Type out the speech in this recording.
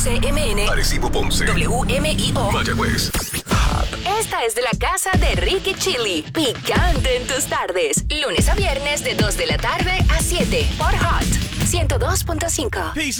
CMN, Arecibo, Ponce, WMIO, Mayagüez. Esta es de la casa de Ricky Chili. Picante en tus tardes. Lunes a viernes de 2 de la tarde a 7 por Hot 102.5.